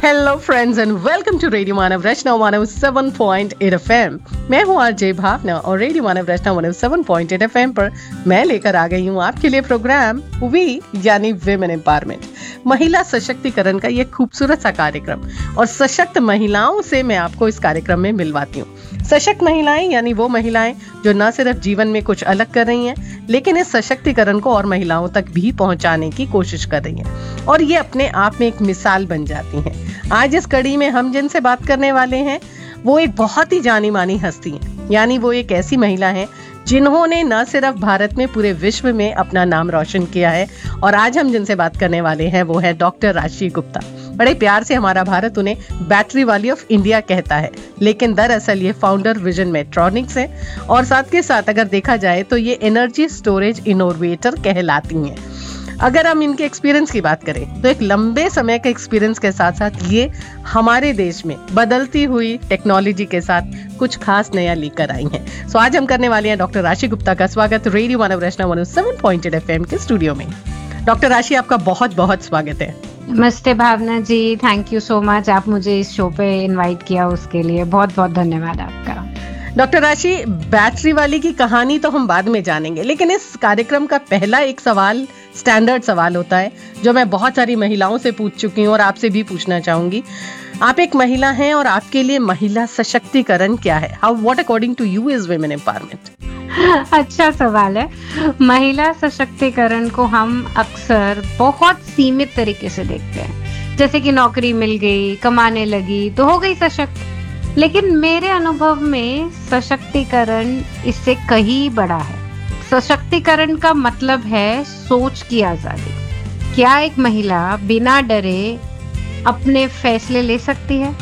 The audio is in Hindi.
Hello friends and welcome to radio Manav Rachna 107.8 FM. मैं हूँ आरजे भावना और रेडियो मानव रचना 107.8 एफएम पर मैं लेकर आ गई हूँ आपके लिए प्रोग्राम वी यानी विमेन एम्पावरमेंट, महिला सशक्तिकरण का ये खूबसूरत सा कार्यक्रम। और सशक्त महिलाओं से मैं आपको इस कार्यक्रम में मिलवाती हूँ। सशक्त महिलाएं यानी वो महिलाएं जो न सिर्फ जीवन में कुछ अलग कर रही हैं, लेकिन इस सशक्तिकरण को और महिलाओं तक भी पहुंचाने की कोशिश कर रही हैं और ये अपने आप में एक मिसाल बन जाती हैं। आज इस कड़ी में हम जिनसे बात करने वाले हैं वो एक बहुत ही जानी मानी हस्ती हैं, यानी वो एक ऐसी महिला हैं जिन्होंने न सिर्फ भारत में पूरे विश्व में अपना नाम रोशन किया है। और आज हम जिनसे बात करने वाले हैं वो है डॉक्टर राशि गुप्ता। बड़े प्यार से हमारा भारत उन्हें बैटरी वाली ऑफ इंडिया कहता है, लेकिन दरअसल ये फाउंडर विजन मेट्रॉनिक्स है और साथ के साथ अगर देखा जाए तो ये एनर्जी स्टोरेज इनोवेटर कहलाती हैं। अगर हम इनके एक्सपीरियंस की बात करें तो एक लंबे समय के एक्सपीरियंस के साथ साथ ये हमारे देश में बदलती हुई टेक्नोलॉजी के साथ कुछ खास नया लेकर आई हैं। सो आज हम करने वाले हैं डॉक्टर राशि गुप्ता का स्वागत रेडियो मानव रचना 107.8 एफएम के स्टूडियो में। डॉक्टर राशि, आपका बहुत बहुत स्वागत है। नमस्ते भावना जी, थैंक यू सो मच। आप मुझे इस शो पे इनवाइट किया उसके लिए बहुत बहुत धन्यवाद आपका। डॉक्टर राशि, बैटरी वाली की कहानी तो हम बाद में जानेंगे, लेकिन इस कार्यक्रम का पहला एक सवाल स्टैंडर्ड सवाल होता है जो मैं बहुत सारी महिलाओं से पूछ चुकी हूँ और आपसे भी पूछना चाहूंगी। आप एक महिला हैं और आपके लिए महिला सशक्तिकरण क्या है? How what according to you is women empowerment? अच्छा सवाल है। महिला सशक्तिकरण को हम अक्सर बहुत सीमित तरीके से देखते हैं, जैसे कि नौकरी मिल गई, कमाने लगी तो हो गई सशक्त। लेकिन मेरे अनुभव में सशक्तिकरण इससे कहीं बड़ा है। सशक्तिकरण का मतलब है सोच की आजादी। क्या एक महिला बिना डरे अपने फैसले ले सकती है?